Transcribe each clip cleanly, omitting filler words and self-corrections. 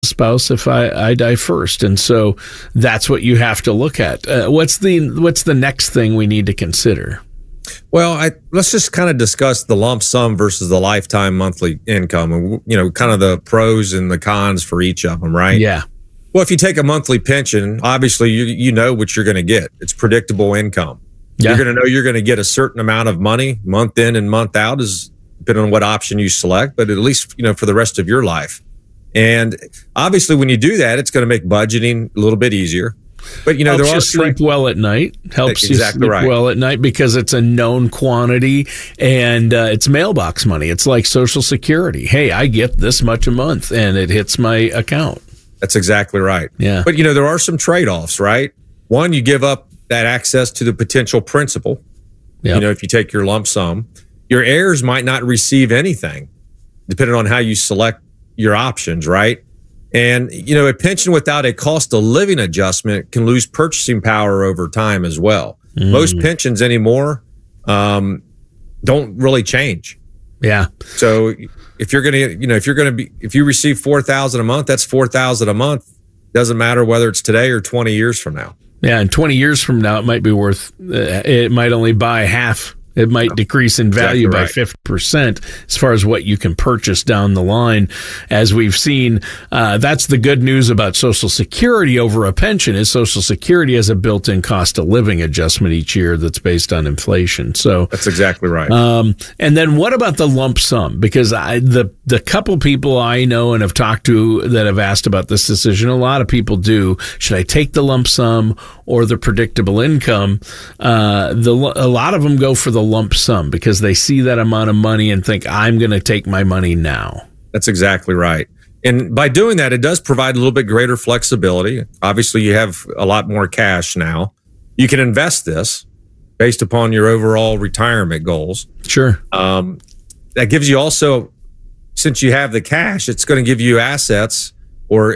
spouse if I die first. And so that's what you have to look at. What's the next thing we need to consider? Well, let's just kind of discuss the lump sum versus the lifetime monthly income, and kind of the pros and the cons for each of them, right? Yeah. Well, if you take a monthly pension, obviously you know what you're going to get. It's predictable income. Yeah. You're going to know you're going to get a certain amount of money month in and month out, is depending on what option you select, but at least for the rest of your life. And obviously, when you do that, it's going to make budgeting a little bit easier. But helps there are you sleep well at night. Helps exactly you sleep well at night because it's a known quantity and it's mailbox money. It's like Social Security. Hey, I get this much a month and it hits my account. That's exactly right. Yeah. But there are some trade-offs, right? One, you give up that access to the potential principal. Yep. If you take your lump sum, your heirs might not receive anything, depending on how you select your options, right? And, a pension without a cost of living adjustment can lose purchasing power over time as well. Most pensions anymore don't really change. Yeah. So if you're going to, if you receive $4,000 a month, that's $4,000 a month. Doesn't matter whether it's today or 20 years from now. Yeah. And 20 years from now, it might be worth, it might only buy half. It might decrease in value by 50% as far as what you can purchase down the line. As we've seen, that's the good news about Social Security over a pension is Social Security has a built-in cost of living adjustment each year that's based on inflation. So that's exactly right. And then what about the lump sum? Because the couple people I know and have talked to that have asked about this decision, a lot of people do. Should I take the lump sum or the predictable income? A lot of them go for the lump sum because they see that amount of money and think, I'm going to take my money now. That's exactly right. And by doing that, it does provide a little bit greater flexibility. Obviously, you have a lot more cash now. You can invest this based upon your overall retirement goals. Sure. That gives you also, since you have the cash, it's going to give you assets or,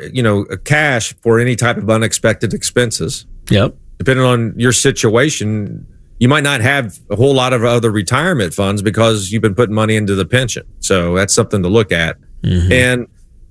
cash for any type of unexpected expenses. Yep. Depending on your situation, you might not have a whole lot of other retirement funds because you've been putting money into the pension. So that's something to look at. And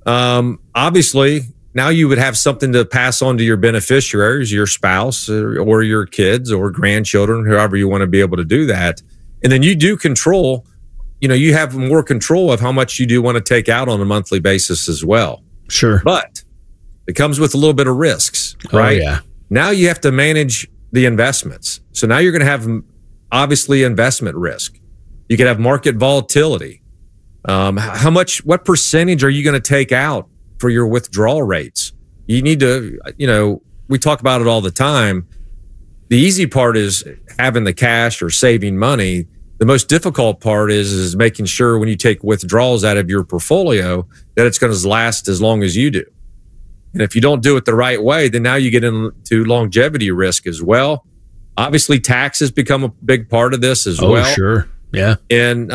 obviously, now you would have something to pass on to your beneficiaries, your spouse or your kids or grandchildren, however you want to be able to do that. And then you do control, you have more control of how much you do want to take out on a monthly basis as well. Sure. But it comes with a little bit of risks, right? Oh, yeah. Now you have to manage the investments. So now you're going to have obviously investment risk. You could have market volatility. What percentage are you going to take out for your withdrawal rates? You need to, we talk about it all the time. The easy part is having the cash or saving money. The most difficult part is making sure when you take withdrawals out of your portfolio that it's going to last as long as you do. And if you don't do it the right way, then now you get into longevity risk as well. Obviously, taxes become a big part of this as well. Oh, sure. Yeah. And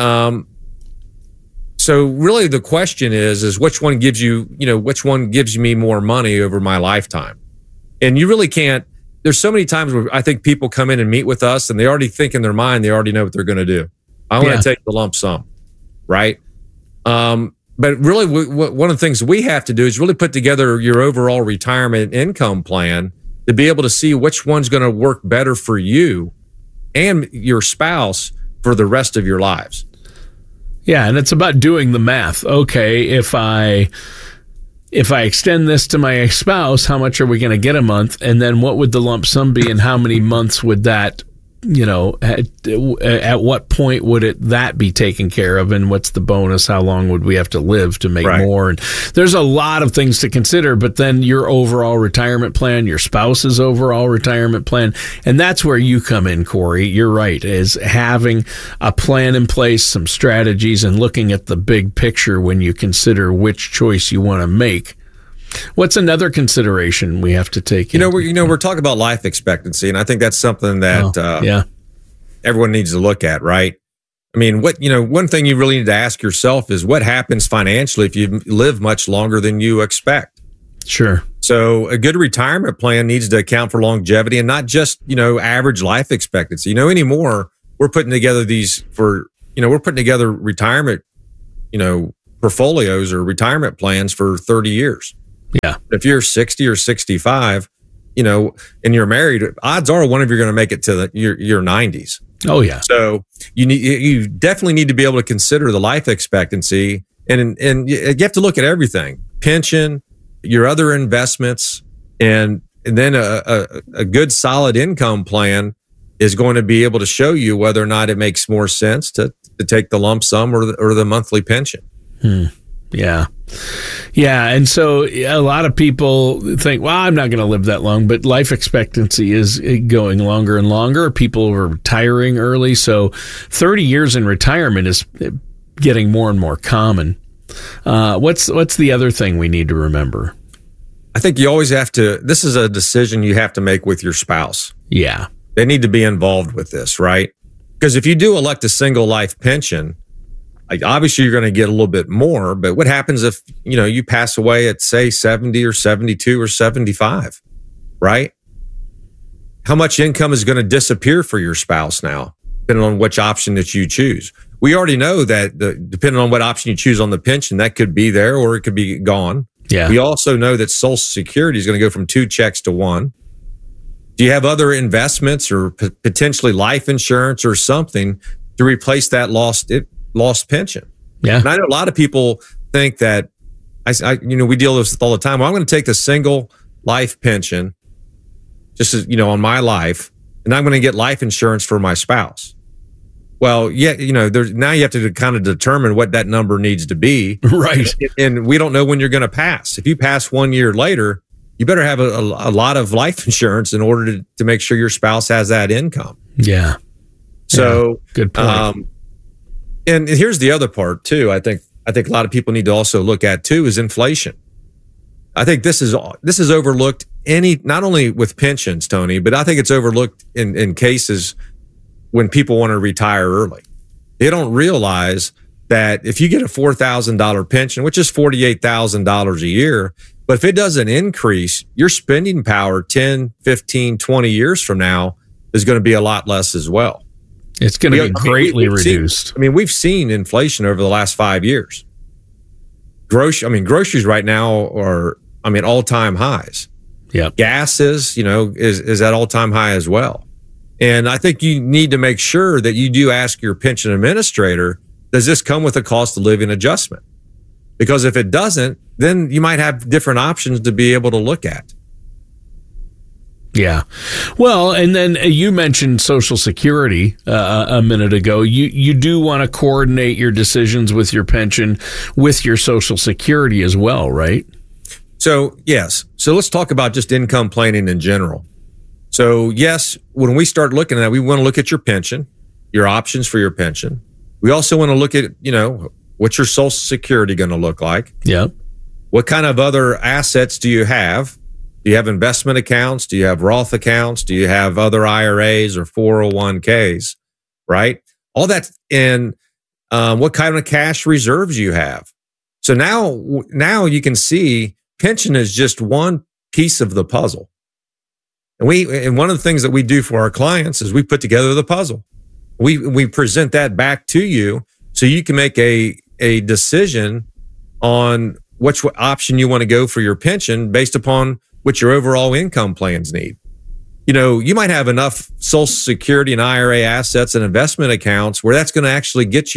so really the question is which one gives me more money over my lifetime? And you really can't. There's so many times where I think people come in and meet with us and they already think in their mind, they already know what they're going to do. I want to take the lump sum, right? But really, one of the things we have to do is really put together your overall retirement income plan to be able to see which one's going to work better for you and your spouse for the rest of your lives. Yeah, and it's about doing the math. Okay, if I extend this to my spouse, how much are we going to get a month? And then what would the lump sum be and how many months would that, at what point would that be taken care of? And what's the bonus? How long would we have to live to make more? And there's a lot of things to consider, but then your overall retirement plan, your spouse's overall retirement plan, and that's where you come in, Corey. You're right, is having a plan in place, some strategies, and looking at the big picture when you consider which choice you want to make. What's another consideration we have to take? We're talking about life expectancy, and I think that's something that everyone needs to look at, right? I mean, one thing you really need to ask yourself is what happens financially if you live much longer than you expect. Sure. So a good retirement plan needs to account for longevity and not just, average life expectancy. Anymore, we're putting together retirement, portfolios or retirement plans for 30 years. Yeah. If you're 60 or 65, and you're married, odds are one of you are going to make it to your 90s. Oh yeah. So you definitely need to be able to consider the life expectancy, and you have to look at everything: pension, your other investments, and then a good solid income plan is going to be able to show you whether or not it makes more sense to take the lump sum or the monthly pension. Yeah. Yeah. And so a lot of people think, well, I'm not going to live that long, but life expectancy is going longer and longer. People are retiring early. So 30 years in retirement is getting more and more common. What's the other thing we need to remember? I think you always have to, this is a decision you have to make with your spouse. Yeah. They need to be involved with this, right? Because if you do elect a single life pension, obviously you're going to get a little bit more, but what happens if, you pass away at say 70 or 72 or 75, right? How much income is going to disappear for your spouse now, depending on which option that you choose? We already know that depending on what option you choose on the pension, that could be there or it could be gone. Yeah. We also know that Social Security is going to go from 2 checks to 1. Do you have other investments or potentially life insurance or something to replace that lost pension? Yeah. And I know a lot of people think that we deal with this all the time. Well, I'm going to take the single life pension, just as, on my life, and I'm going to get life insurance for my spouse. Well, yeah, now you have to kind of determine what that number needs to be. Right. And we don't know when you're going to pass. If you pass 1 year later, you better have a lot of life insurance in order to make sure your spouse has that income. Yeah. So good point. And here's the other part too. I think a lot of people need to also look at too is inflation. I think this is overlooked not only with pensions, Tony, but I think it's overlooked in cases when people want to retire early. They don't realize that if you get a $4,000 pension, which is $48,000 a year, but if it doesn't increase, your spending power 10, 15, 20 years from now is going to be a lot less as well. It's going to be greatly reduced. We've seen inflation over the last 5 years. Groceries right now are, all-time highs. Yeah. Gas is at all-time high as well. And I think you need to make sure that you do ask your pension administrator, does this come with a cost of living adjustment? Because if it doesn't, then you might have different options to be able to look at. Yeah. Well, and then you mentioned Social Security a minute ago. You do want to coordinate your decisions with your pension with your Social Security as well, right? So, yes. So let's talk about just income planning in general. So, yes, when we start looking at it, we want to look at your pension, your options for your pension. We also want to look at, what's your Social Security going to look like? Yeah. What kind of other assets do you have? Do you have investment accounts? Do you have Roth accounts? Do you have other IRAs or 401ks? Right? All that. And what kind of cash reserves you have. So now you can see pension is just one piece of the puzzle. And one of the things that we do for our clients is we put together the puzzle. We present that back to you so you can make a decision on which option you want to go for your pension based upon what your overall income plans need. You might have enough Social Security and IRA assets and investment accounts where that's going to actually get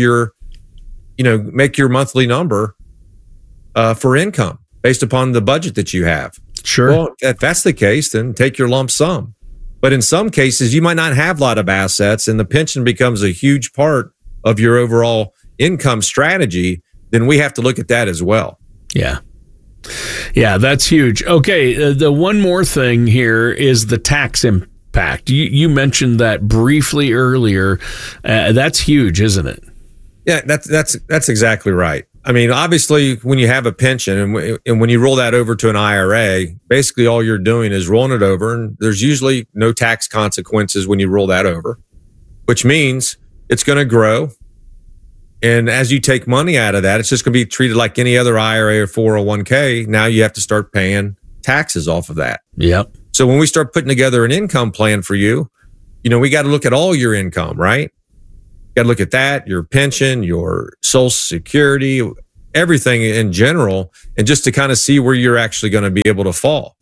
make your monthly number for income based upon the budget that you have. Sure. Well, if that's the case, then take your lump sum. But in some cases, you might not have a lot of assets and the pension becomes a huge part of your overall income strategy. Then we have to look at that as well. Yeah. Yeah, that's huge. Okay, the one more thing here is the tax impact. You mentioned that briefly earlier. That's huge, isn't it? Yeah, that's exactly right. Obviously, when you have a pension and when you roll that over to an IRA, basically all you're doing is rolling it over, and there's usually no tax consequences when you roll that over, which means it's going to grow. And as you take money out of that, it's just going to be treated like any other IRA or 401k. Now you have to start paying taxes off of that. Yep. So when we start putting together an income plan for you, we got to look at all your income, right? Got to look at that, your pension, your Social Security, everything in general, and just to kind of see where you're actually going to be able to fall.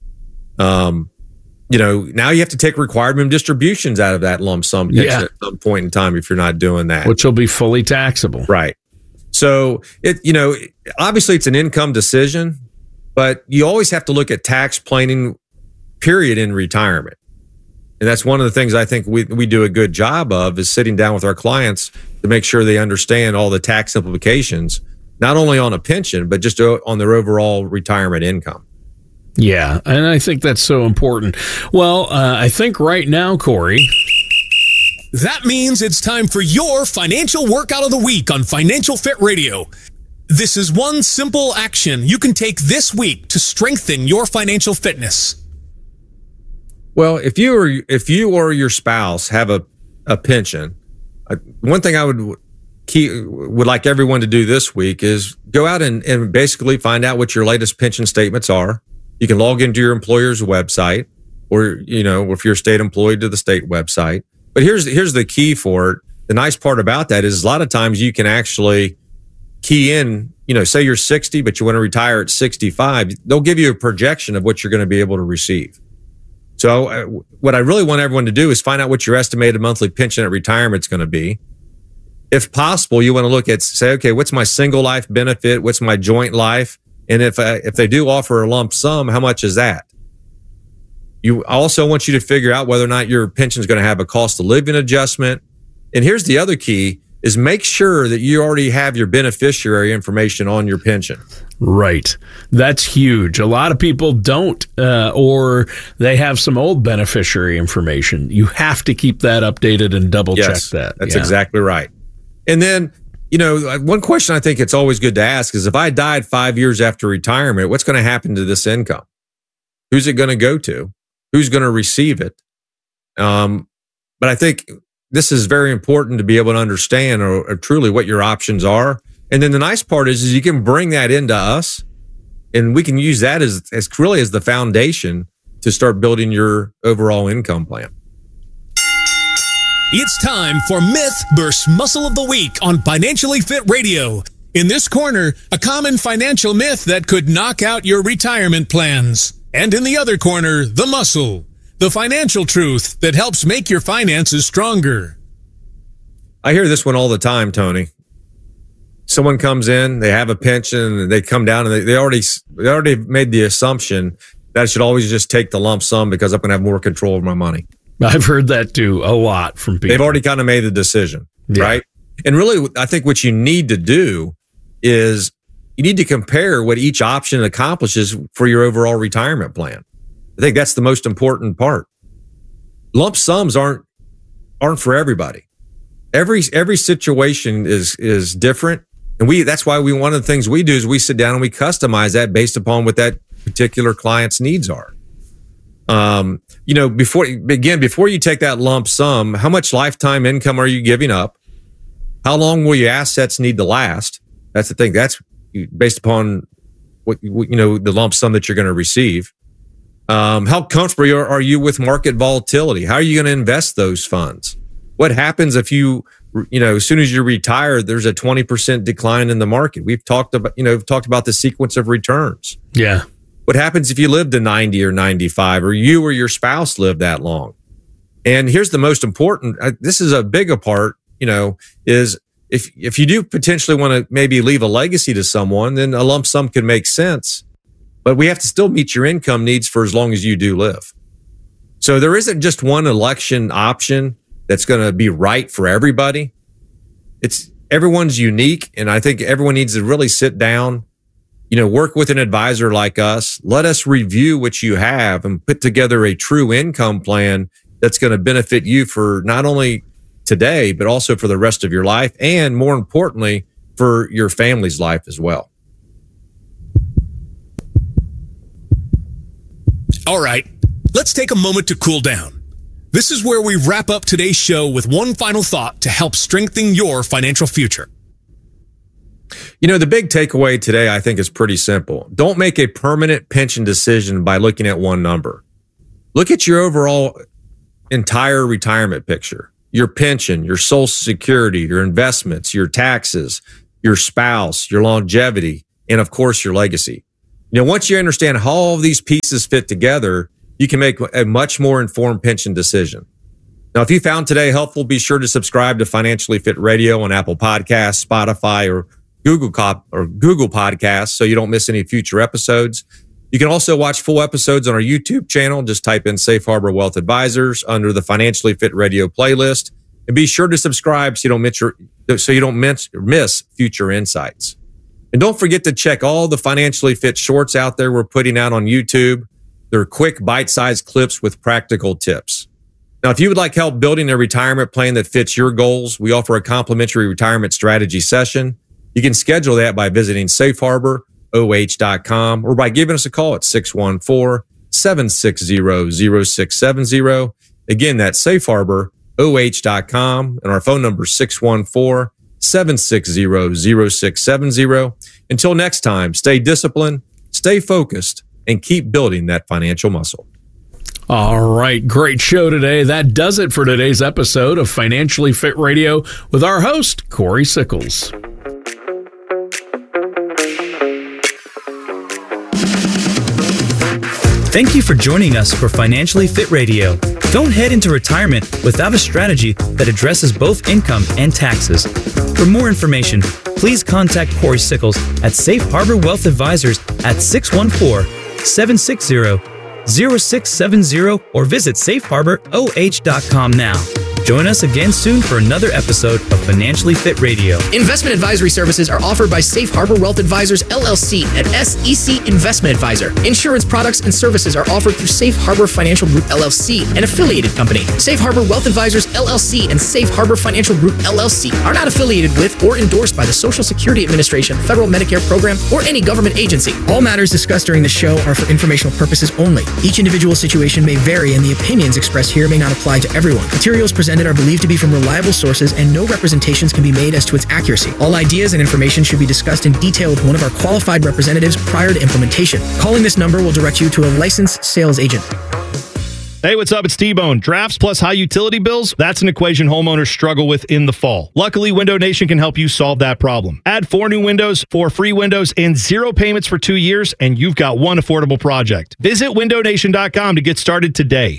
Now you have to take required minimum distributions out of that lump sum pension at some point in time if you're not doing that, which will be fully taxable. Right. So obviously it's an income decision, but you always have to look at tax planning, period, in retirement. And that's one of the things I think we do a good job of, is sitting down with our clients to make sure they understand all the tax implications, not only on a pension, but just on their overall retirement income. Yeah, and I think that's so important. Well, I think right now, Corey, that means it's time for your financial workout of the week on Financial Fit Radio. This is one simple action you can take this week to strengthen your financial fitness. Well, if you or your spouse have a pension, one thing I would like everyone to do this week is go out and basically find out what your latest pension statements are. You can log into your employer's website, or if you're state employed, to the state website. But here's the key for it. The nice part about that is a lot of times you can actually key in, say you're 60, but you want to retire at 65. They'll give you a projection of what you're going to be able to receive. So what I really want everyone to do is find out what your estimated monthly pension at retirement is going to be. If possible, you want to look at, say, okay, what's my single life benefit? What's my joint life? And if they do offer a lump sum, how much is that? You also want you to figure out whether or not your pension is going to have a cost of living adjustment. And here's the other key, is make sure that you already have your beneficiary information on your pension. Right. That's huge. A lot of people don't, or they have some old beneficiary information. You have to keep that updated and double check that. That's exactly right. And then, one question I think it's always good to ask is, if I died 5 years after retirement, what's going to happen to this income? Who's it going to go to? Who's going to receive it? But I think this is very important to be able to understand or truly what your options are. And then the nice part is you can bring that into us, and we can use that as really as the foundation to start building your overall income plan. It's time for Myth vs. Muscle of the Week on Financially Fit Radio. In this corner, a common financial myth that could knock out your retirement plans. And in the other corner, the muscle, the financial truth that helps make your finances stronger. I hear this one all the time, Tony. Someone comes in, they have a pension, and they come down and they already made the assumption that I should always just take the lump sum because I'm going to have more control over my money. I've heard that too a lot from people. They've already kind of made the decision, right? And really, I think what you need to do is you need to compare what each option accomplishes for your overall retirement plan. I think that's the most important part. Lump sums aren't for everybody. Every situation is different. And that's why one of the things we do is we sit down and we customize that based upon what that particular client's needs are. Before you take that lump sum, how much lifetime income are you giving up? How long will your assets need to last? That's the thing. That's based upon what the lump sum that you're going to receive. How comfortable are you with market volatility? How are you going to invest those funds? What happens if as soon as you retire, there's a 20% decline in the market? We've talked about the sequence of returns. Yeah. What happens if you live to 90 or 95, or you or your spouse live that long? And here's the most important, this is a bigger part, is if you do potentially want to maybe leave a legacy to someone, then a lump sum can make sense. But we have to still meet your income needs for as long as you do live. So there isn't just one election option that's going to be right for everybody. Everyone's unique. And I think everyone needs to really sit down, work with an advisor like us. Let us review what you have and put together a true income plan that's going to benefit you for not only today, but also for the rest of your life. And more importantly, for your family's life as well. All right, let's take a moment to cool down. This is where we wrap up today's show with one final thought to help strengthen your financial future. The big takeaway today, I think, is pretty simple. Don't make a permanent pension decision by looking at one number. Look at your overall entire retirement picture, your pension, your Social Security, your investments, your taxes, your spouse, your longevity, and of course, your legacy. Once you understand how all of these pieces fit together, you can make a much more informed pension decision. Now, if you found today helpful, be sure to subscribe to Financially Fit Radio on Apple Podcasts, Spotify, or Google Podcasts so you don't miss any future episodes. You can also watch full episodes on our YouTube channel. Just type in Safe Harbor Wealth Advisors under the Financially Fit Radio playlist. And be sure to subscribe so you don't miss future insights. And don't forget to check all the Financially Fit shorts out there we're putting out on YouTube. They're quick, bite-sized clips with practical tips. Now, if you would like help building a retirement plan that fits your goals, we offer a complimentary retirement strategy session. You can schedule that by visiting safeharboroh.com or by giving us a call at 614-760-0670. Again, that's safeharboroh.com, and our phone number is 614-760-0670. Until next time, stay disciplined, stay focused, and keep building that financial muscle. All right, great show today. That does it for today's episode of Financially Fit Radio with our host, Corey Sickles. Thank you for joining us for Financially Fit Radio. Don't head into retirement without a strategy that addresses both income and taxes. For more information, please contact Corey Sickles at Safe Harbor Wealth Advisors at 614-760-0670 or visit safeharboroh.com now. Join us again soon for another episode of Financially Fit Radio. Investment advisory services are offered by Safe Harbor Wealth Advisors, LLC, at SEC Investment Advisor. Insurance products and services are offered through Safe Harbor Financial Group, LLC, an affiliated company. Safe Harbor Wealth Advisors, LLC, and Safe Harbor Financial Group, LLC are not affiliated with or endorsed by the Social Security Administration, Federal Medicare Program, or any government agency. All matters discussed during the show are for informational purposes only. Each individual situation may vary, and the opinions expressed here may not apply to everyone. Materials presented are believed to be from reliable sources, and no representations can be made as to its accuracy. All ideas and information should be discussed in detail with one of our qualified representatives prior to implementation. Calling this number will direct you to a licensed sales agent. Hey, what's up? It's T-Bone. Drafts plus high utility bills, that's an equation homeowners struggle with in the fall. Luckily, Window Nation can help you solve that problem. Add 4 new windows, 4 free windows, and 0 payments for 2 years, and you've got one affordable project. Visit windownation.com to get started today.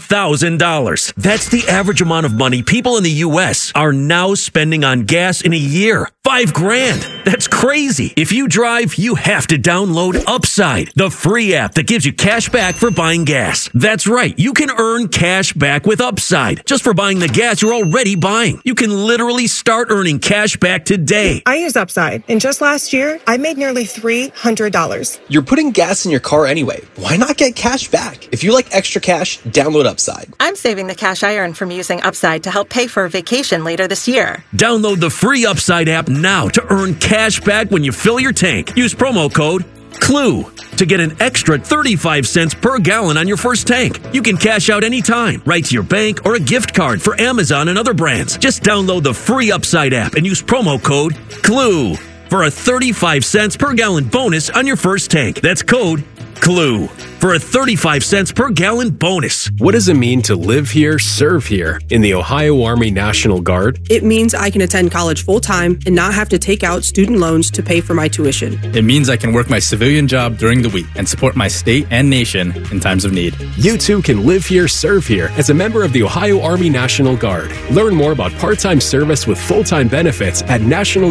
$5,000. That's the average amount of money people in the U.S. are now spending on gas in a year. $5,000. That's crazy. If you drive, you have to download Upside, the free app that gives you cash back for buying gas. That's right. You can earn cash back with Upside just for buying the gas you're already buying. You can literally start earning cash back today. I use Upside, and just last year, I made nearly $300. You're putting gas in your car anyway. Why not get cash back? If you like extra cash, download Upside. I'm saving the cash I earn from using Upside to help pay for a vacation later this year. Download the free Upside app now to earn cash back when you fill your tank. Use promo code CLUE to get an extra 35 cents per gallon on your first tank. You can cash out anytime, right to your bank or a gift card for Amazon and other brands. Just download the free Upside app and use promo code CLUE for a 35 cents per gallon bonus on your first tank. That's code CLUE for a 35 cents per gallon bonus. What does it mean to live here, serve here in the Ohio Army National Guard? It means I can attend college full-time and not have to take out student loans to pay for my tuition. It means I can work my civilian job during the week and support my state and nation in times of need. You too can live here, serve here as a member of the Ohio Army National Guard. Learn more about part-time service with full-time benefits at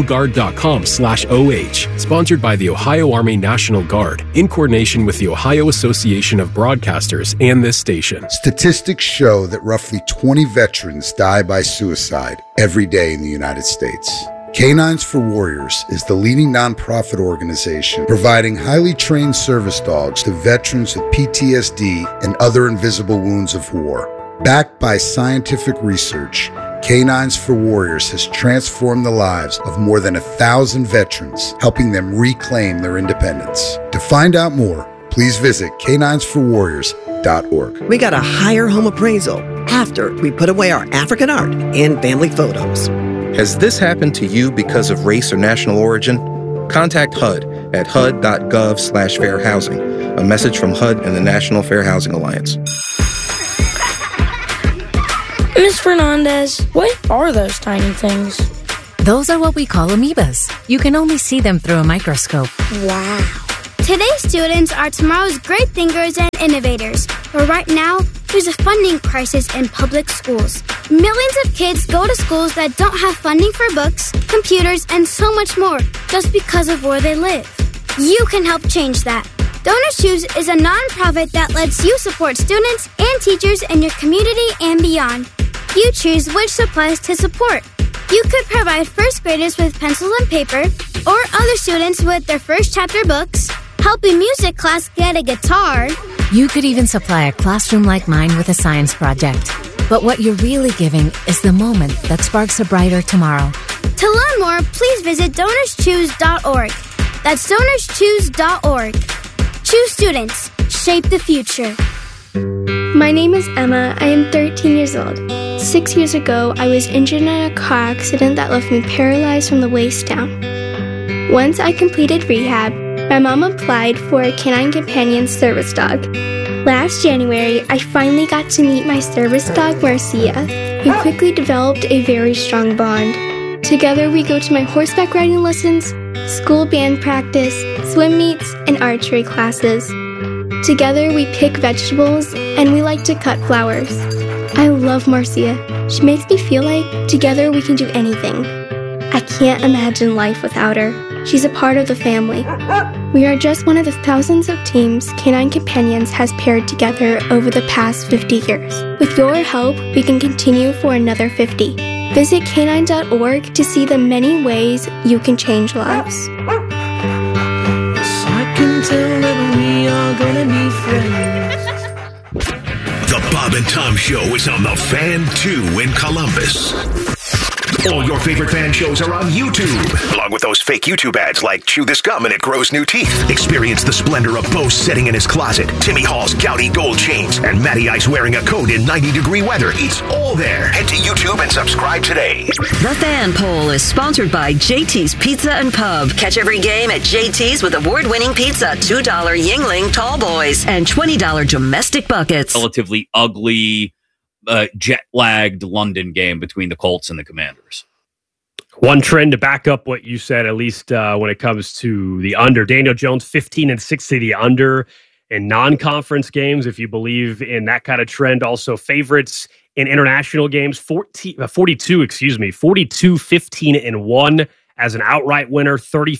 nationalguard.com/OH. Sponsored by the Ohio Army National Guard in coordination with the Ohio Association of Broadcasters and this station. Statistics show that roughly 20 veterans die by suicide every day in the United States. Canines for Warriors is the leading nonprofit organization providing highly trained service dogs to veterans with PTSD and other invisible wounds of war. Backed by scientific research, Canines for Warriors has transformed the lives of more than 1,000 veterans, helping them reclaim their independence. To find out more, please visit caninesforwarriors.org. We got a higher home appraisal after we put away our African art and family photos. Has this happened to you because of race or national origin? Contact HUD at hud.gov/fair housing. A message from HUD and the National Fair Housing Alliance. Ms. Fernandez, what are those tiny things? Those are what we call amoebas. You can only see them through a microscope. Wow. Today's students are tomorrow's great thinkers and innovators. But right now, there's a funding crisis in public schools. Millions of kids go to schools that don't have funding for books, computers, and so much more just because of where they live. You can help change that. Donors Choose is a nonprofit that lets you support students and teachers in your community and beyond. You choose which supplies to support. You could provide first graders with pencils and paper, or other students with their first chapter books, help a music class get a guitar. You could even supply a classroom like mine with a science project. But what you're really giving is the moment that sparks a brighter tomorrow. To learn more, please visit DonorsChoose.org. That's DonorsChoose.org. Choose students. Shape the future. My name is Emma. I am 13 years old. 6 years ago, I was injured in a car accident that left me paralyzed from the waist down. Once I completed rehab, my mom applied for a Canine Companion service dog. Last January, I finally got to meet my service dog, Marcia. We quickly developed a very strong bond. Together, we go to my horseback riding lessons, school band practice, swim meets, and archery classes. Together, we pick vegetables, and we like to cut flowers. I love Marcia. She makes me feel like together we can do anything. I can't imagine life without her. She's a part of the family. We are just one of the thousands of teams Canine Companions has paired together over the past 50 years. With your help, we can continue for another 50. Visit canine.org to see the many ways you can change lives. I can tell that we are gonna be friends. The Bob and Tom Show is on the Fan 2 in Columbus. All your favorite fan shows are on YouTube, along with those fake YouTube ads like Chew This Gum and It Grows New Teeth. Experience the splendor of Bo sitting in his closet, Timmy Hall's gouty gold chains, and Matty Ice wearing a coat in 90-degree weather. It's all there. Head to YouTube and subscribe today. The Fan Poll is sponsored by JT's Pizza and Pub. Catch every game at JT's with award-winning pizza, $2 Yingling Tall Boys, and $20 domestic buckets. Relatively ugly, jet-lagged London game between the Colts and the Commanders. One trend to back up what you said, at least when it comes to the under. Daniel Jones, 15-6 to the under in non-conference games, if you believe in that kind of trend. Also, favorites in international games, 42, 15-1 as an outright winner,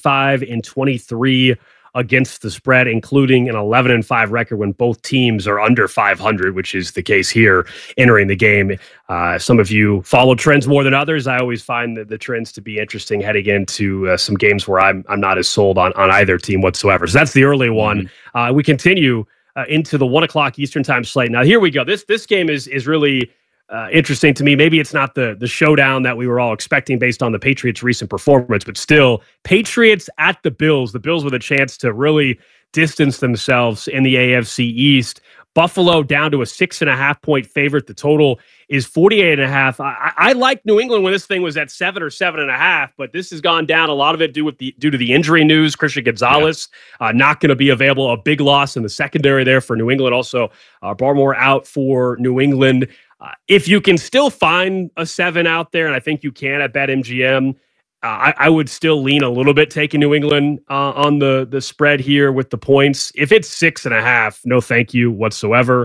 35-23 against the spread, including an 11-5 record when both teams are under 500, which is the case here entering the game. Some of you follow trends more than others. I always find the trends to be interesting heading into some games where I'm not as sold on either team whatsoever. So that's the early one. We continue into the 1 o'clock Eastern time slate. Now here we go. This game is really interesting to me. Maybe it's not the showdown that we were all expecting based on the Patriots' recent performance, but still, Patriots at the Bills. The Bills with a chance to really distance themselves in the AFC East. Buffalo down to a 6.5-point favorite. The total is 48.5. I liked New England when this thing was at 7 or 7.5, but this has gone down. A lot of it due to the injury news. Christian Gonzalez not going to be available. A big loss in the secondary there for New England. Also, Barmore out for New England. If you can still find a 7 out there, and I think you can at BetMGM, I would still lean a little bit taking New England on the spread here with the points. If it's 6.5, no thank you whatsoever.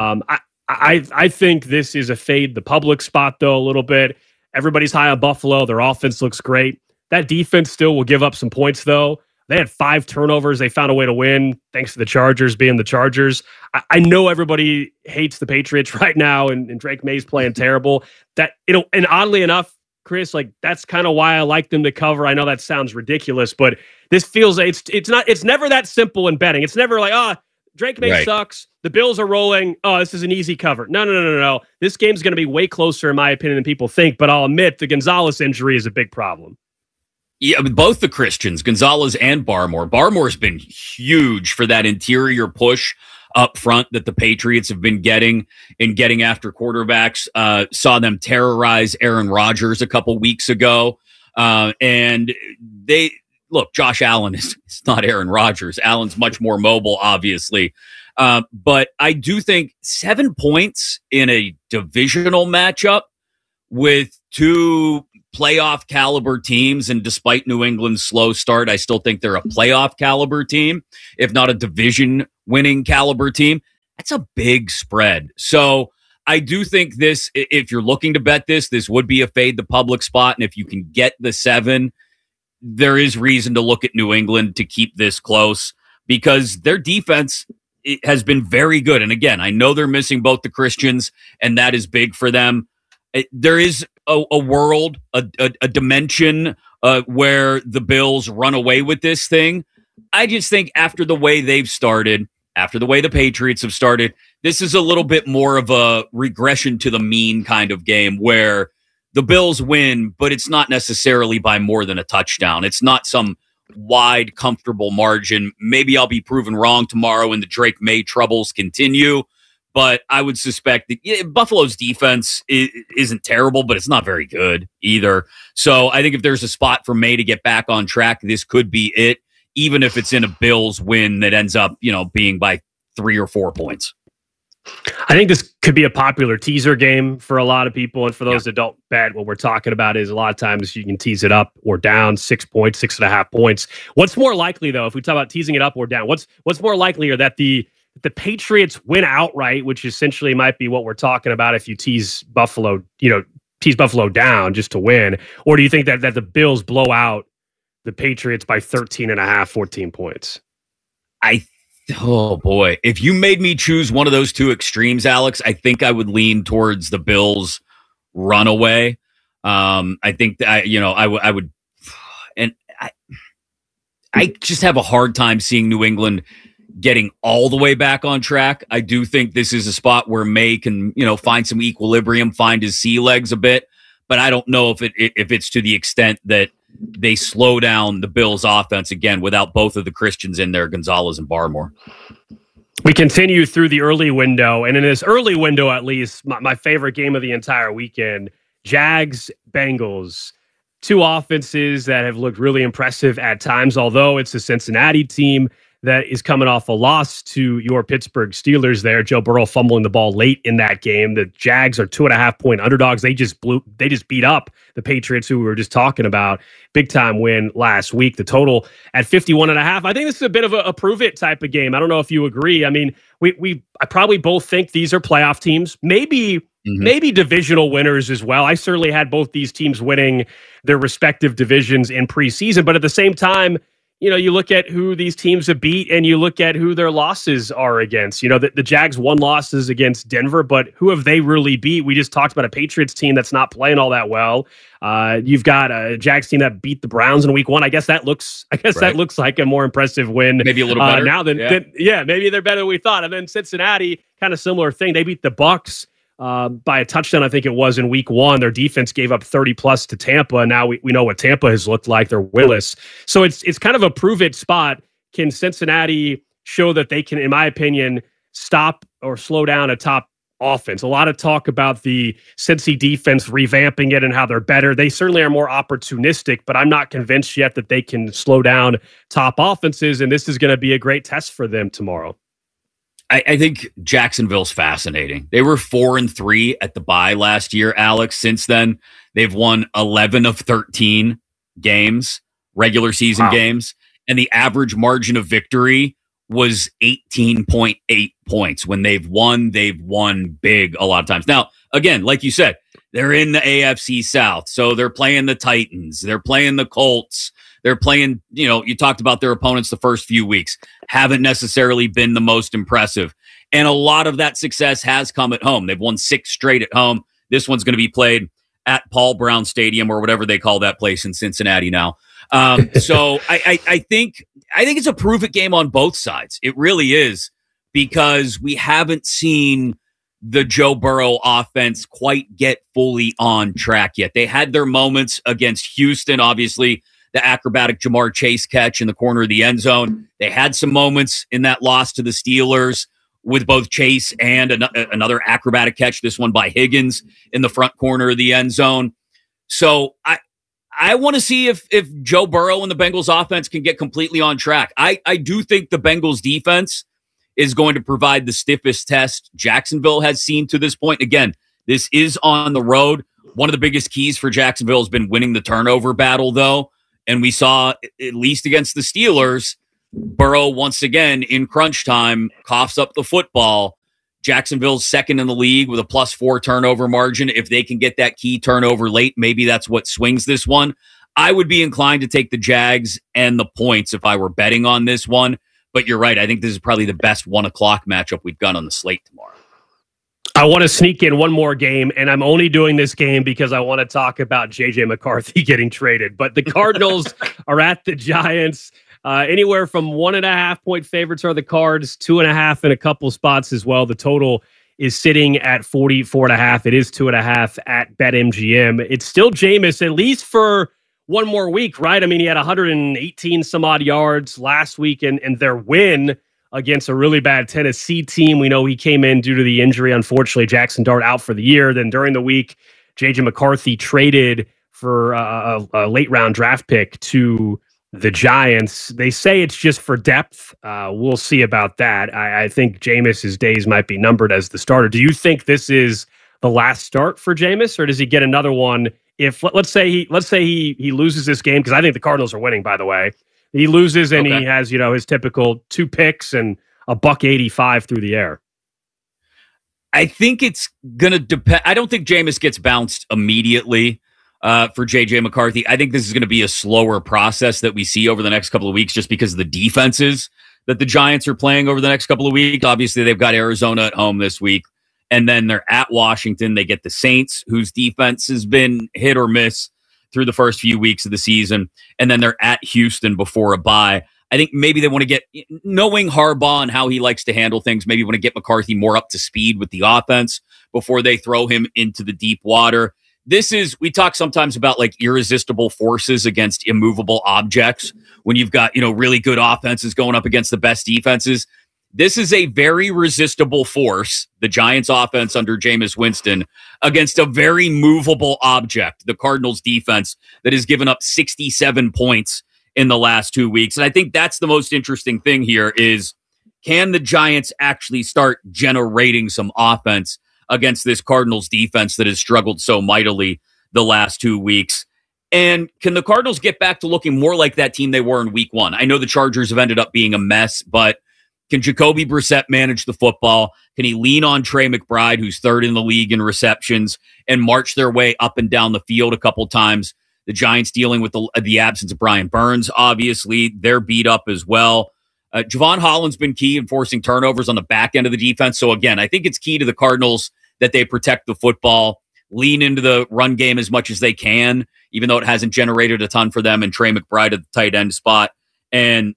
I think this is a fade the public spot, though, a little bit. Everybody's high on Buffalo. Their offense looks great. That defense still will give up some points, though. They had 5 turnovers. They found a way to win thanks to the Chargers being the Chargers. I know everybody hates the Patriots right now, and Drake May's playing terrible. And oddly enough, Chris, like that's kind of why I like them to cover. I know that sounds ridiculous, but this feels it's never that simple in betting. It's never like, Drake May sucks. The Bills are rolling. This is an easy cover. No. This game's going to be way closer, in my opinion, than people think. But I'll admit the Gonzalez injury is a big problem. Yeah, both the Christians, Gonzalez and Barmore. Barmore's been huge for that interior push up front that the Patriots have been getting after quarterbacks. Saw them terrorize Aaron Rodgers a couple weeks ago. And Josh Allen is not Aaron Rodgers. Allen's much more mobile, obviously. But I do think 7 points in a divisional matchup with two playoff caliber teams, and despite New England's slow start, I still think they're a playoff caliber team, if not a division winning caliber team. That's a big spread. So I do think this, if you're looking to bet this would be a fade the public spot. And if you can get the 7, there is reason to look at New England to keep this close because their defense has been very good. And again, I know they're missing both the Christians, and that is big for them. There is a world, a dimension where the Bills run away with this thing. I just think after the way they've started, after the way the Patriots have started, this is a little bit more of a regression to the mean kind of game where the Bills win, but it's not necessarily by more than a touchdown. It's not some wide, comfortable margin. Maybe I'll be proven wrong tomorrow and the Drake May troubles continue, but I would suspect that Buffalo's defense isn't terrible, but it's not very good either. So I think if there's a spot for May to get back on track, this could be it, even if it's in a Bills win that ends up, being by 3 or 4 points. I think this could be a popular teaser game for a lot of people. And for those that don't bet, what we're talking about is a lot of times you can tease it up or down 6 points, 6.5 points. What's more likely, though, if we talk about teasing it up or down, what's more likely, or that the Patriots win outright, which essentially might be what we're talking about if you tease Buffalo, tease Buffalo down just to win? Or do you think that the Bills blow out the Patriots by 13.5, 14 points? Oh boy. If you made me choose one of those two extremes, Alex, I think I would lean towards the Bills runaway. I think that I would, and I just have a hard time seeing New England getting all the way back on track. I do think this is a spot where May can, find some equilibrium, find his sea legs a bit, but I don't know if it's to the extent that they slow down the Bills' offense again without both of the Christians in there, Gonzalez and Barmore. We continue through the early window, and in this early window, at least, my favorite game of the entire weekend, Jags, Bengals. Two offenses that have looked really impressive at times, although it's a Cincinnati team that is coming off a loss to your Pittsburgh Steelers there. Joe Burrow fumbling the ball late in that game. The Jags are 2.5-point underdogs. They just beat up the Patriots, who we were just talking about. Big time win last week. The total at 51.5. I think this is a bit of a prove it type of game. I don't know if you agree. I mean, I probably both think these are playoff teams. Maybe divisional winners as well. I certainly had both these teams winning their respective divisions in preseason, but at the same time, you look at who these teams have beat and you look at who their losses are against. The Jags won losses against Denver, but who have they really beat? We just talked about a Patriots team that's not playing all that well. You've got a Jags team that beat the Browns in week 1. I guess that looks like a more impressive win. Maybe a little better now than maybe they're better than we thought. And then Cincinnati, kind of similar thing. They beat the Bucs by a touchdown, I think it was, in week 1. Their defense gave up 30+ to Tampa. Now we know what Tampa has looked like. They're winless. So it's kind of a prove it spot. Can Cincinnati show that they can, in my opinion, stop or slow down a top offense? A lot of talk about the Cincy defense revamping it and how they're better. They certainly are more opportunistic, but I'm not convinced yet that they can slow down top offenses, and this is going to be a great test for them tomorrow. I think Jacksonville's fascinating. They were 4-3 at the bye last year, Alex. Since then, they've won 11 of 13 games, regular season games, and the average margin of victory was 18.8 points. When they've won big a lot of times. Now, again, like you said, they're in the AFC South, so they're playing the Titans, they're playing the Colts. They're playing, you talked about their opponents the first few weeks, haven't necessarily been the most impressive. And a lot of that success has come at home. They've won 6 straight at home. This one's going to be played at Paul Brown Stadium or whatever they call that place in Cincinnati now. So I think it's a prove it game on both sides. It really is, because we haven't seen the Joe Burrow offense quite get fully on track yet. They had their moments against Houston, obviously, the acrobatic Jamar Chase catch in the corner of the end zone. They had some moments in that loss to the Steelers with both Chase and another acrobatic catch, this one by Higgins in the front corner of the end zone. So I want to see if Joe Burrow and the Bengals offense can get completely on track. I do think the Bengals defense is going to provide the stiffest test Jacksonville has seen to this point. Again, this is on the road. One of the biggest keys for Jacksonville has been winning the turnover battle, though. And we saw, at least against the Steelers, Burrow once again in crunch time coughs up the football. Jacksonville's second in the league with a +4 turnover margin. If they can get that key turnover late, maybe that's what swings this one. I would be inclined to take the Jags and the points if I were betting on this one. But you're right. I think this is probably the best 1 o'clock matchup we've got on the slate tomorrow. I want to sneak in one more game, and I'm only doing this game because I want to talk about J.J. McCarthy getting traded. But the Cardinals are at the Giants. Anywhere from 1.5-point favorites are the Cards, 2.5 in a couple spots as well. The total is sitting at 44.5. It is 2.5 at BetMGM. It's still Jameis, at least for one more week, right? I mean, he had 118 some odd yards last week, and their win against a really bad Tennessee team. We know he came in due to the injury. Unfortunately, Jackson Dart out for the year. Then during the week, J.J. McCarthy traded for a late round draft pick to the Giants. They say it's just for depth. We'll see about that. I think Jameis's days might be numbered as the starter. Do you think this is the last start for Jameis, or does he get another one? If let's say he loses this game, because I think the Cardinals are winning, by the way. He loses and he has, his typical 2 picks and a $185 through the air. I think it's going to depend. I don't think Jameis gets bounced immediately for J.J. McCarthy. I think this is going to be a slower process that we see over the next couple of weeks just because of the defenses that the Giants are playing over the next couple of weeks. Obviously, they've got Arizona at home this week, and then they're at Washington. They get the Saints, whose defense has been hit or miss through the first few weeks of the season, and then they're at Houston before a bye. I think maybe they want to get, knowing Harbaugh and how he likes to handle things, maybe want to get McCarthy more up to speed with the offense before they throw him into the deep water. We talk sometimes about like irresistible forces against immovable objects when you've got, really good offenses going up against the best defenses. This is a very resistible force, the Giants offense under Jameis Winston, against a very movable object, the Cardinals defense, that has given up 67 points in the last 2 weeks. And I think that's the most interesting thing here is, can the Giants actually start generating some offense against this Cardinals defense that has struggled so mightily the last 2 weeks? And can the Cardinals get back to looking more like that team they were in week 1? I know the Chargers have ended up being a mess, but can Jacoby Brissett manage the football? Can he lean on Trey McBride, who's 3rd in the league in receptions, and march their way up and down the field a couple times? The Giants dealing with the absence of Brian Burns, obviously. They're beat up as well. Javon Holland's been key in forcing turnovers on the back end of the defense. So again, I think it's key to the Cardinals that they protect the football, lean into the run game as much as they can, even though it hasn't generated a ton for them, and Trey McBride at the tight end spot. And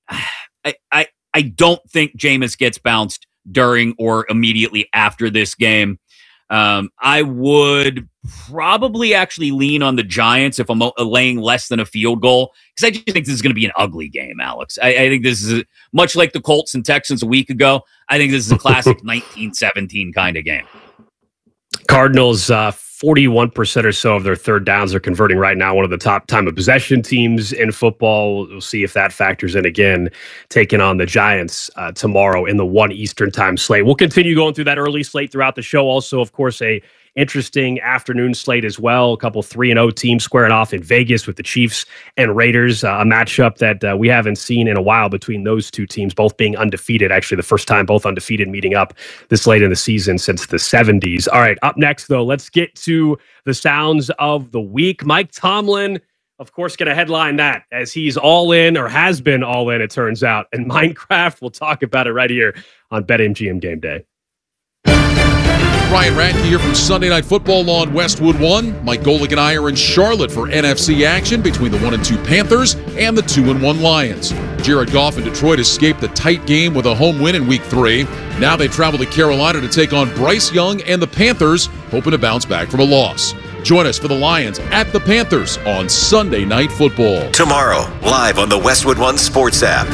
I don't think Jameis gets bounced during or immediately after this game. I would probably actually lean on the Giants if I'm laying less than a field goal, because I just think this is going to be an ugly game, Alex. I think this is much like the Colts and Texans a week ago. I think this is a classic 1917 kind of game. Cardinals, 41% or so of their third downs are converting right now. One of the top time of possession teams in football. We'll see if that factors in again, taking on the Giants tomorrow in the 1 Eastern time slate. We'll continue going through that early slate throughout the show. Also, of course, a interesting afternoon slate as well. A couple 3-0 teams squaring off in Vegas with the Chiefs and Raiders. A matchup that we haven't seen in a while between those two teams, both being undefeated. Actually, the first time both undefeated meeting up this late in the season since the 70s. All right, up next, though, let's get to the sounds of the week. Mike Tomlin, of course, going to headline that as he's all in, or has been all in, it turns out. And Minecraft, we'll talk about it right here on BetMGM Game Day. Ryan Radke here from Sunday Night Football on Westwood One. Mike Golick and I are in Charlotte for NFC action between the 1-2 Panthers and the 2-1 Lions. Jared Goff and Detroit escaped the tight game with a home win in Week 3. Now they travel to Carolina to take on Bryce Young and the Panthers, hoping to bounce back from a loss. Join us for the Lions at the Panthers on Sunday Night Football. Tomorrow, live on the Westwood One Sports app.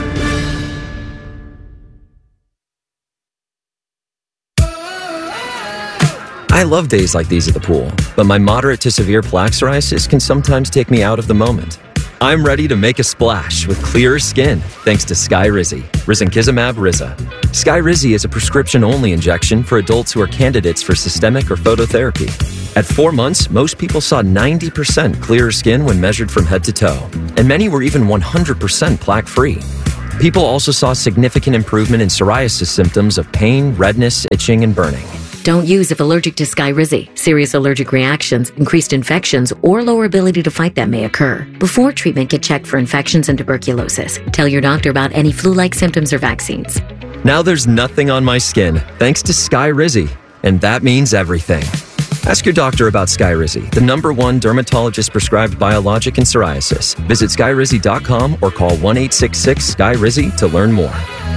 I love days like these at the pool, but my moderate to severe plaque psoriasis can sometimes take me out of the moment. I'm ready to make a splash with clearer skin thanks to Skyrizi, risankizumab Riza. Skyrizi is a prescription-only injection for adults who are candidates for systemic or phototherapy. At 4 months, most people saw 90% clearer skin when measured from head to toe, and many were even 100% plaque-free. People also saw significant improvement in psoriasis symptoms of pain, redness, itching, and burning. Don't use if allergic to Skyrizi. Serious allergic reactions, increased infections, or lower ability to fight them may occur. Before treatment, get checked for infections and tuberculosis. Tell your doctor about any flu-like symptoms or vaccines. Now there's nothing on my skin, thanks to Skyrizi, and that means everything. Ask your doctor about Skyrizi, the #1 dermatologist-prescribed biologic in psoriasis. Visit Skyrizi.com or call 1-866-SKYRIZI to learn more.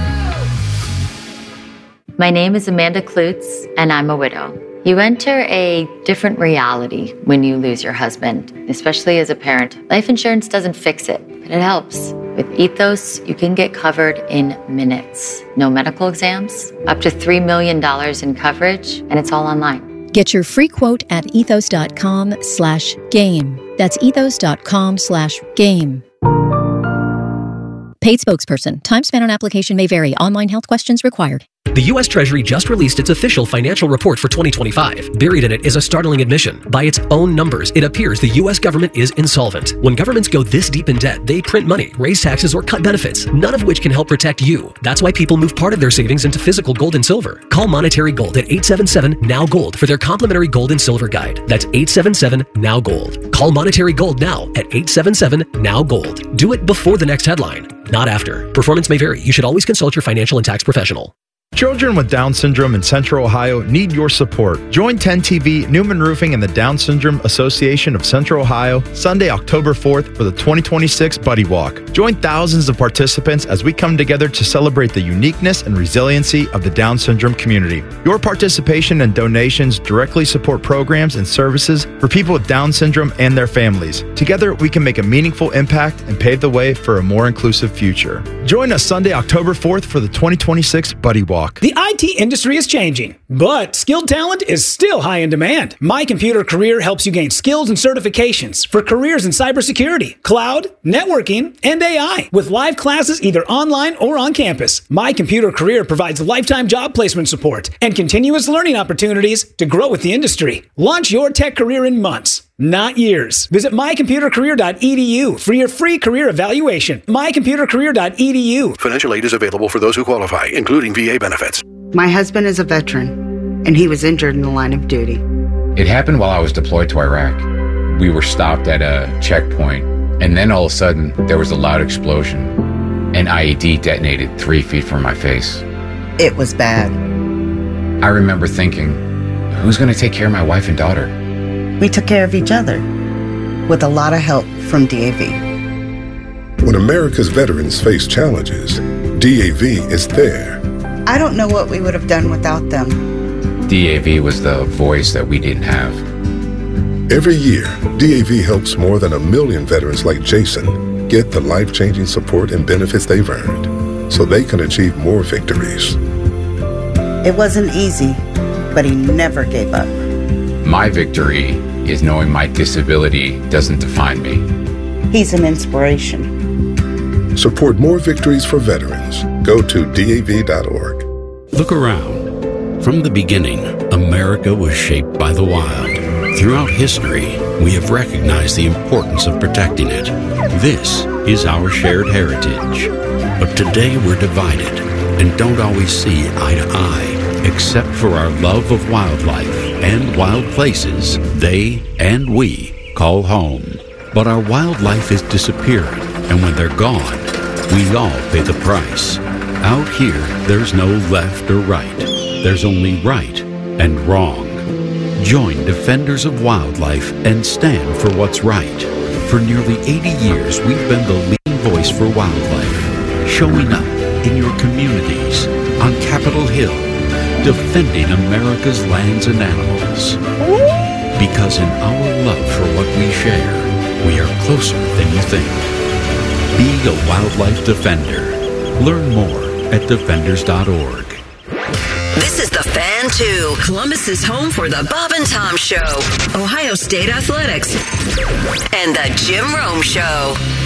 My name is Amanda Klutz, and I'm a widow. You enter a different reality when you lose your husband, especially as a parent. Life insurance doesn't fix it, but it helps. With Ethos, you can get covered in minutes. No medical exams, up to $3 million in coverage, and it's all online. Get your free quote at ethos.com/game. That's ethos.com/game. Paid spokesperson. Time spent on application may vary. Online health questions required. The U.S. Treasury just released its official financial report for 2025. Buried in it is a startling admission. By its own numbers, it appears the U.S. government is insolvent. When governments go this deep in debt, they print money, raise taxes, or cut benefits, none of which can help protect you. That's why people move part of their savings into physical gold and silver. Call Monetary Gold at 877-NOW-GOLD for their complimentary gold and silver guide. That's 877-NOW-GOLD. Call Monetary Gold now at 877-NOW-GOLD. Do it before the next headline, not after. Performance may vary. You should always consult your financial and tax professional. Children with Down syndrome in Central Ohio need your support. Join 10TV, Newman Roofing, and the Down Syndrome Association of Central Ohio Sunday, October 4th for the 2026 Buddy Walk. Join thousands of participants as we come together to celebrate the uniqueness and resiliency of the Down syndrome community. Your participation and donations directly support programs and services for people with Down syndrome and their families. Together, we can make a meaningful impact and pave the way for a more inclusive future. Join us Sunday, October 4th for the 2026 Buddy Walk. The IT industry is changing, but skilled talent is still high in demand. My Computer Career helps you gain skills and certifications for careers in cybersecurity, cloud, networking, and AI, with live classes either online or on campus. My Computer Career provides lifetime job placement support and continuous learning opportunities to grow with the industry. Launch your tech career in months, not years. Visit mycomputercareer.edu for your free career evaluation. mycomputercareer.edu. Financial aid is available for those who qualify, including VA benefits. My husband is a veteran, and he was injured in the line of duty. It happened while I was deployed to Iraq. We were stopped at a checkpoint, and then all of a sudden, there was a loud explosion. An IED detonated 3 feet from my face. It was bad. I remember thinking, who's going to take care of my wife and daughter? We took care of each other, with a lot of help from DAV. When America's veterans face challenges, DAV is there. I don't know what we would have done without them. DAV was the voice that we didn't have. Every year, DAV helps more than 1 million veterans like Jason get the life-changing support and benefits they've earned so they can achieve more victories. It wasn't easy, but he never gave up. My victory is knowing my disability doesn't define me. He's an inspiration. Support more victories for veterans. Go to DAV.org. Look around. From the beginning, America was shaped by the wild. Throughout history, we have recognized the importance of protecting it. This is our shared heritage. But today we're divided and don't always see eye to eye, except for our love of wildlife and wild places they and we call home. But our wildlife is disappearing, and when they're gone, we all pay the price. Out here, there's no left or right. There's only right and wrong. Join Defenders of Wildlife and stand for what's right. For nearly 80 years, we've been the leading voice for wildlife, showing up in your communities, on Capitol Hill, defending America's lands and animals. Because in our love for what we share, we are closer than you think. Be a wildlife defender. Learn more at defenders.org. This is the Fan 2, Columbus's home for the Bob and Tom Show, Ohio State Athletics, and the Jim Rome Show.